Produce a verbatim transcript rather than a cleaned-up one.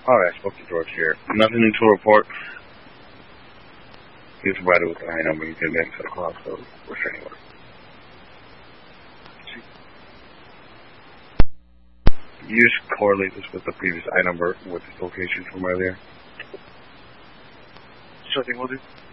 Alright, I spoke to George here. Nothing new to report. He was provided with the I number. You can get to the hospital. Restraining order. You just correlate this with the previous I number with the location from earlier. Sure thing, will do.